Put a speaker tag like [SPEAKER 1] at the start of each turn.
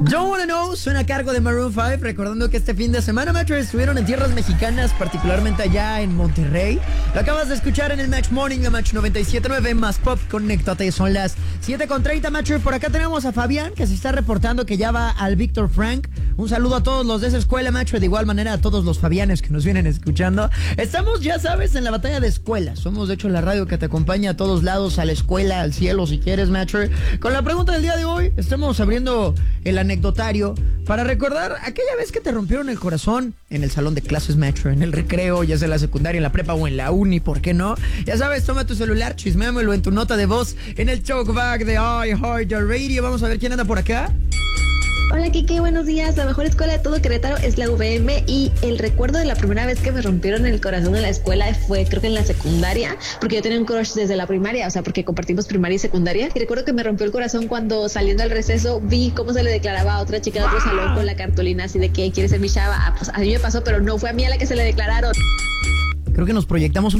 [SPEAKER 1] Don't Wanna Know suena a cargo de Maroon 5, recordando que este fin de semana, Macho, estuvieron en tierras mexicanas, particularmente allá en Monterrey. Lo acabas de escuchar en el Match Morning de Match 97.9 más Pop. Conéctate, son las 7:30, Macho. Por acá tenemos a Fabián, que se está reportando que ya va al Víctor Frank. Un saludo a todos los de esa escuela, Macho, de igual manera a todos los Fabianes que nos vienen escuchando. Estamos, ya sabes, en la batalla de escuelas. Somos, de hecho, la radio que te acompaña a todos lados, a la escuela, al cielo, si quieres, Macho. Con la pregunta del día de hoy, estamos abriendo el anecdotario para recordar aquella vez que te rompieron el corazón en el salón de clases, Macho, en el recreo, ya sea en la secundaria, en la prepa o en la uni, ¿por qué no? Ya sabes, toma tu celular, chisméamelo en tu nota de voz en el talkback de iHeartRadio. Vamos a ver quién anda por acá.
[SPEAKER 2] Hola Kike, buenos días. La mejor escuela de todo Querétaro es la UVM y el recuerdo de la primera vez que me rompieron el corazón en la escuela fue, creo que en la secundaria, porque yo tenía un crush desde la primaria, o sea, porque compartimos primaria y secundaria. Y recuerdo que me rompió el corazón cuando, saliendo al receso, vi cómo se le declaraba a otra chica de otro salón con la cartulina así de que quiere ser mi chava. Pues a mí me pasó, pero no fue a mí a la que se le declararon.
[SPEAKER 1] Creo que nos proyectamos